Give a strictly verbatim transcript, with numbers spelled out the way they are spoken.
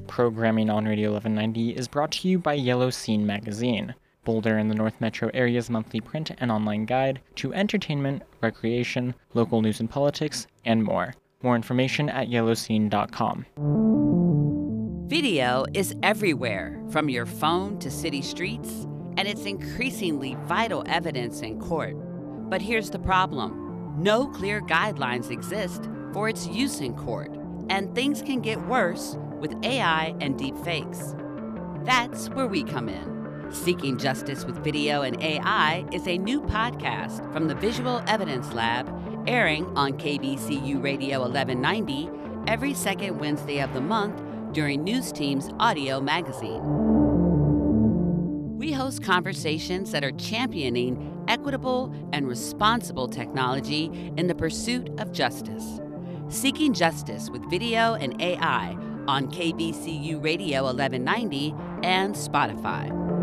Programming on Radio eleven ninety is brought to you by Yellow Scene Magazine, Boulder and the North Metro area's monthly print and online guide to entertainment, recreation, local news and politics, and more. More information at yellow scene dot com. Video is everywhere, from your phone to city streets, and it's increasingly vital evidence in court. But here's the problem. No clear guidelines exist for its use in court, and things can get worse with A I and deepfakes. That's where we come in. Seeking Justice with Video and A I is a new podcast from the Visual Evidence Lab, airing on K B C U Radio eleven ninety every second Wednesday of the month during News Team's Audio Magazine. We host conversations that are championing equitable and responsible technology in the pursuit of justice. Seeking Justice with Video and A I on K B C U Radio eleven ninety and Spotify.